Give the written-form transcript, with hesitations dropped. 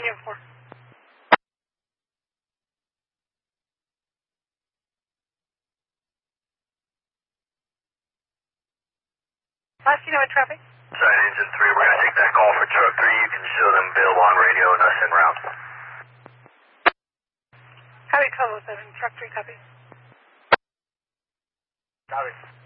4. Last you know what traffic? Sorry, Engine 3, we're going to take that call for truck 3. You can show them available on radio and us en route. Copy 1207, truck 3 copy. Copy.